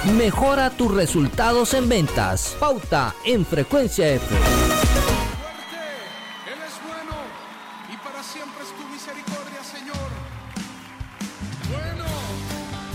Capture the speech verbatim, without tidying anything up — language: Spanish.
Mejora tus resultados en ventas. Pauta en Frecuencia F. Fuerte, Él es bueno y para siempre es tu misericordia, Señor.